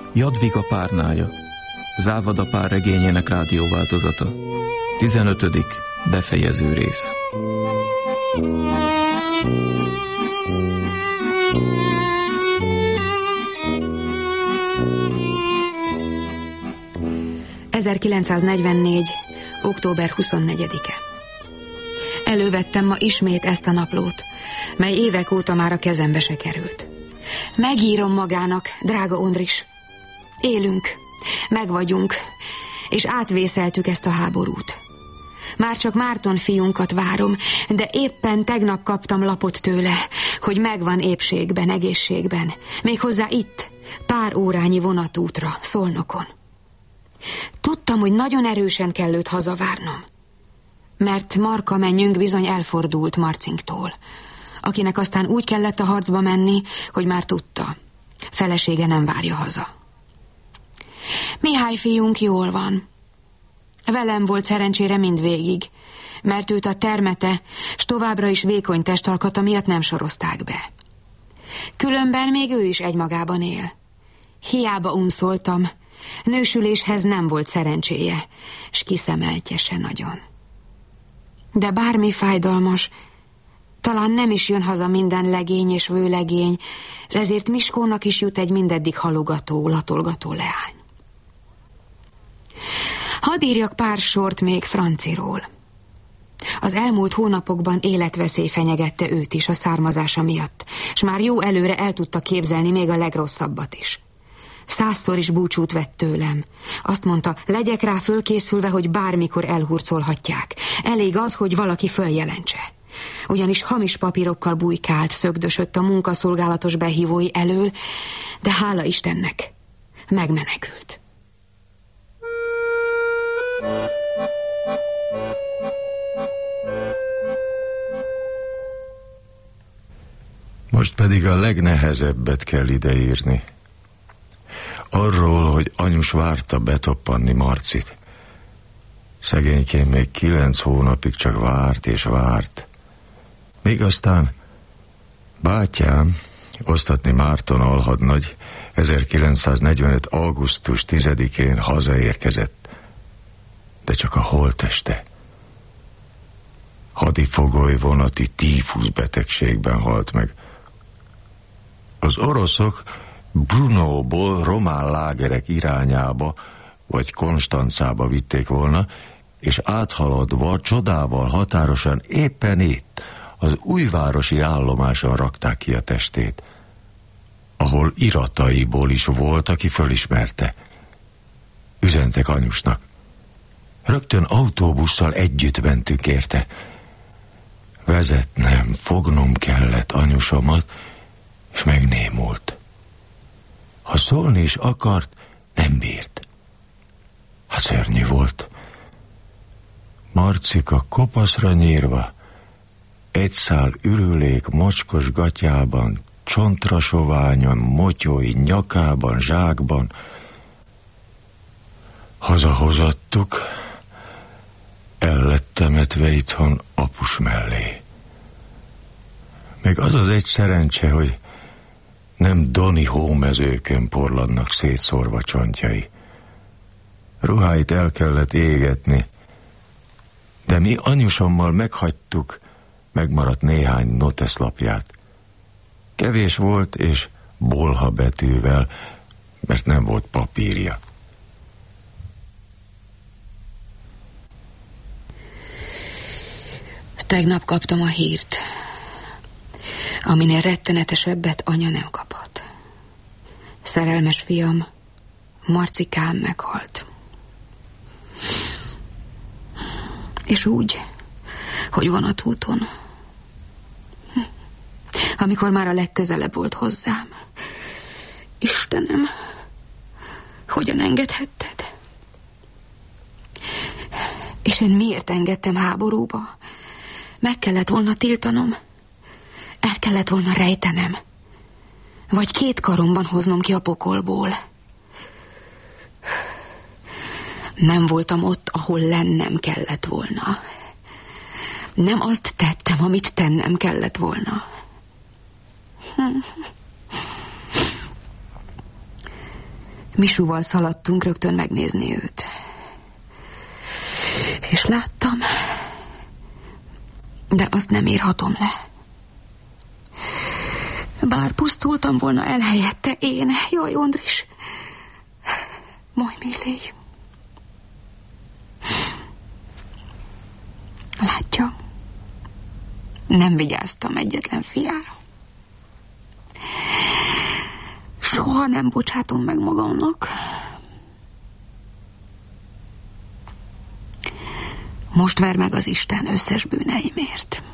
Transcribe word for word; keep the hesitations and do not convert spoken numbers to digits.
Jadviga párnája, Závada pár regényének rádióváltozata. tizenötödik befejező rész. ezerkilencszáznegyvennégy. október huszonnegyedike. Elővettem ma ismét ezt a naplót, mely évek óta már a kezembe se került. Megírom magának, drága Ondris. Élünk, megvagyunk, és átvészeltük ezt a háborút. Már csak Márton fiunkat várom, de éppen tegnap kaptam lapot tőle, hogy megvan épségben, egészségben, méghozzá itt, pár órányi vonatútra, Szolnokon. Tudtam, hogy nagyon erősen kell őt hazavárnom, mert Marka mennyünk bizony elfordult Marcinktól, akinek aztán úgy kellett a harcba menni, hogy már tudta, felesége nem várja haza. Mihály fiunk jól van. Velem volt szerencsére mindvégig, mert őt a termete, s továbbra is vékony testalkata miatt nem sorozták be. Különben még ő is egymagában él. Hiába unszoltam, nősüléshez nem volt szerencséje, s kiszemeltje se nagyon. De bármi fájdalmas, talán nem is jön haza minden legény és vőlegény, ezért Miskónak is jut egy mindeddig halogató, latolgató leány. Hadd írjak pár sort még Franciról. Az elmúlt hónapokban életveszély fenyegette őt is a származása miatt, s már jó előre el tudta képzelni még a legrosszabbat is. Százszor is búcsút vett tőlem. Azt mondta, legyek rá fölkészülve, hogy bármikor elhurcolhatják. Elég az, hogy valaki följelentse. Ugyanis hamis papírokkal bujkált, szögdösött a munkaszolgálatos behívói elől, de hála Istennek, megmenekült. Most pedig a legnehezebbet kell ideírni. Arról, hogy anyus várta betoppanni Marcit. Szegénykén még kilenc hónapig csak várt és várt. Még aztán bátyám, Osztatni Márton alhadnagy, ezerkilencszáznegyvenöt. augusztus tizedikén hazaérkezett, de csak a holtteste. Hadifogoly vonati tífusz betegségben halt meg. Az oroszok Brunóból román lágerek irányába vagy Konstancába vitték volna, és áthaladva csodával határosan éppen itt, az újvárosi állomáson rakták ki a testét, ahol irataiból is volt, aki fölismerte. Üzentek anyusnak. Rögtön autóbusszal együtt mentünk érte. Vezetnem, fognom kellett anyusomat, és megnémult. Ha szólni is akart, nem bírt. Hát szörnyű volt. Marcika kopaszra nyírva, egy szál ürülék mocskos gatyában, csontra soványon, motyói nyakában, zsákban. Hazahozattuk, el lett temetve itthon apus mellé. Még az az egy szerencse, hogy nem doni hómezőkön porladnak szétszórva csontjai. Ruháit el kellett égetni, de mi anyusommal meghagytuk, megmaradt néhány noteszlapját. Kevés volt, és bolha betűvel, mert nem volt papírja. Tegnap kaptam a hírt, aminél rettenetesebbet anya nem kaphat. Szerelmes fiam, Marcikám meghalt. És úgy, hogy vonatúton, amikor már a legközelebb volt hozzám. Istenem, hogyan engedhetted? És én miért engedtem háborúba? Meg kellett volna tiltanom, el kellett volna rejtenem, vagy két karomban hoznom ki a pokolból. Nem voltam ott, ahol lennem kellett volna. Nem azt tettem, amit tennem kellett volna. Misúval szaladtunk rögtön megnézni őt. És láttam, de azt nem írhatom le. Bár pusztultam volna el helyette én. Jaj, Ondris! Moj milléj! Látja, nem vigyáztam egyetlen fiára. Soha nem bocsátom meg magamnak. Most ver meg az Isten összes bűneimért.